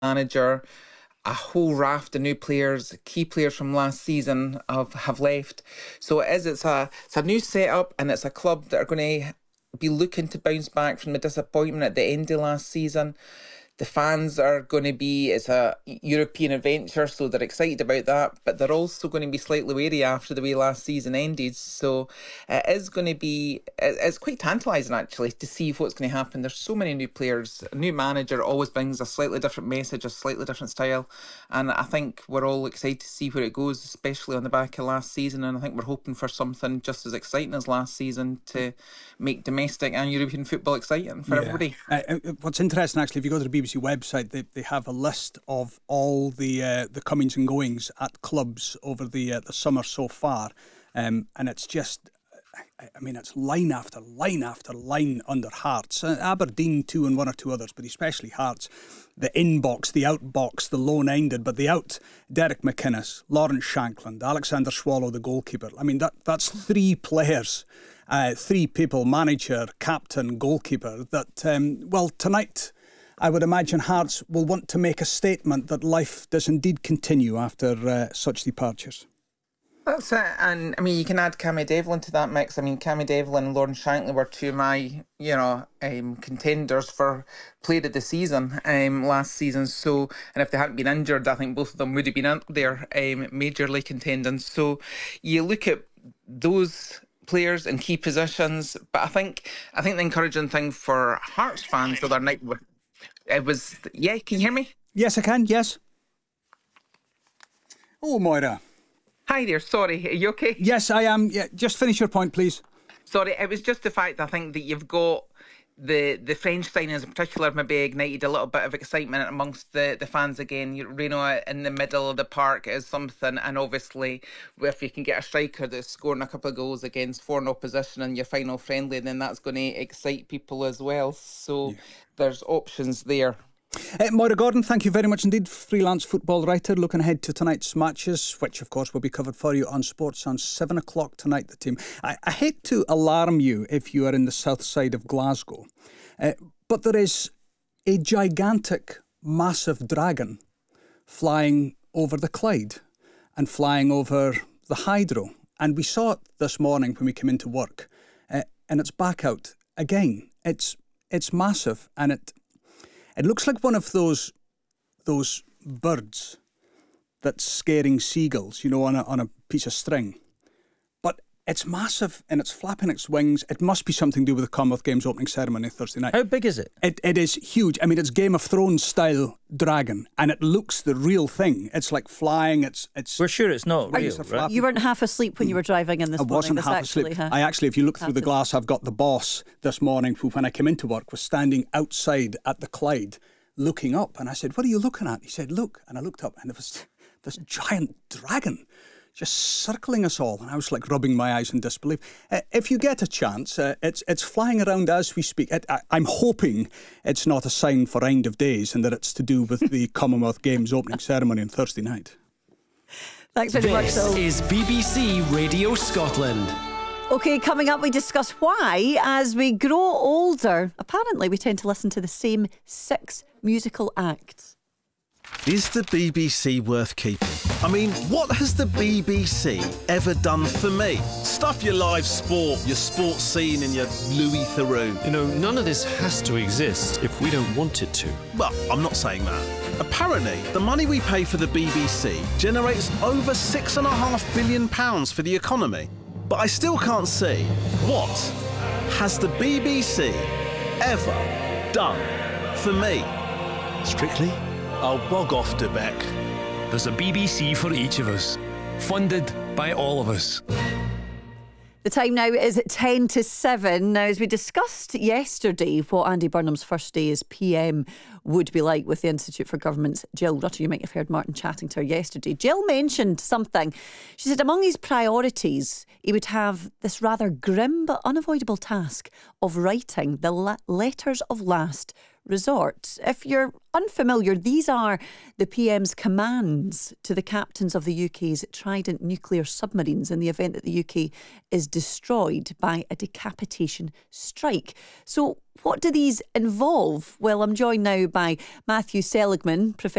manager. A whole raft of new players, key players from last season have left. So it's a new setup, and it's a club that are going to be looking to bounce back from the disappointment at the end of last season. The fans are going to be, it's a European adventure, so they're excited about that, but they're also going to be slightly wary after the way last season ended. So it is going to be, it's quite tantalising actually to see what's going to happen. There's so many new players. A new manager always brings a slightly different message, a slightly different style. And I think we're all excited to see where it goes, especially on the back of last season. And I think we're hoping for something just as exciting as last season to make domestic and European football exciting for everybody. What's interesting, actually, if you go to the BBC website, they have a list of all the comings and goings at clubs over the summer so far, and it's just, I mean, it's line after line after line under Hearts. Aberdeen too, and one or two others, but especially Hearts. The in-box, the out-box, the loan-ended, but the out, Derek McInnes, Lawrence Shankland, Alexander Swallow, the goalkeeper. I mean, that's three players, three people, manager, captain, goalkeeper, that, well, tonight I would imagine Hearts will want to make a statement that life does indeed continue after such departures. That's it. And I mean, you can add Cammy Devlin to that mix. I mean, Cammy Devlin and Lawrence Shankly were two of my, contenders for player of the season last season. So, and if they hadn't been injured, I think both of them would have been out there majorly contending. So you look at those players in key positions, but I think the encouraging thing for Hearts fans the other night was, can you hear me? Yes, I can, yes. Oh, Moira. Hi there, sorry, are you okay? Yes, I am. Yeah, just finish your point, please. Sorry, it was just the fact I think that you've got the French signings in particular maybe ignited a little bit of excitement amongst the fans again. Reno in the middle of the park is something, and obviously if you can get a striker that's scoring a couple of goals against foreign opposition in your final friendly, then that's going to excite people as well. So there's options there. Moira Gordon, thank you very much indeed. Freelance football writer, looking ahead to tonight's matches, which of course will be covered for you on Sports on 7 o'clock tonight, the team. I hate to alarm you if you are in the south side of Glasgow, but there is a gigantic, massive dragon flying over the Clyde and flying over the Hydro. And we saw it this morning when we came into work, and it's back out again. It's massive, and it looks like one of those birds that's scaring seagulls, on a piece of string. But it's massive, and it's flapping its wings. It must be something to do with the Commonwealth Games opening ceremony Thursday night. How big is it? It is huge. I mean, it's Game of Thrones style dragon, and it looks the real thing. It's like flying. It's. We're sure it's not real, right? You weren't half asleep when you were driving in this morning. I wasn't half asleep. I actually, if you look through the glass, I've got the boss this morning, who when I came into work was standing outside at the Clyde, looking up, and I said, "What are you looking at?" He said, "Look," and I looked up, and there was this giant dragon just circling us all, and I was like rubbing my eyes in disbelief. If you get a chance, it's flying around as we speak. I'm hoping it's not a sign for end of days, and that it's to do with the Commonwealth Games opening ceremony on Thursday night. Thanks very much, Phil. This is BBC Radio Scotland. OK, coming up, we discuss why, as we grow older, apparently we tend to listen to the same 6 musical acts. Is the BBC worth keeping? I mean, what has the BBC ever done for me? Stuff your live sport, your sports scene and your Louis Theroux. None of this has to exist if we don't want it to. Well, I'm not saying that. Apparently, the money we pay for the BBC generates over £6.5 billion for the economy. But I still can't see, what has the BBC ever done for me? Strictly? I'll bog off, Debec. There's a BBC for each of us. Funded by all of us. The time now is at 10 to 7. Now, as we discussed yesterday, what Andy Burnham's first day as PM would be like with the Institute for Government's Jill Rutter. You might have heard Martin chatting to her yesterday. Jill mentioned something. She said among his priorities, he would have this rather grim but unavoidable task of writing the letters of last resort. If you're unfamiliar, these are the PM's commands to the captains of the UK's Trident nuclear submarines in the event that the UK is destroyed by a decapitation strike. So what do these involve? Well, I'm joined now by Matthew Seligman, Professor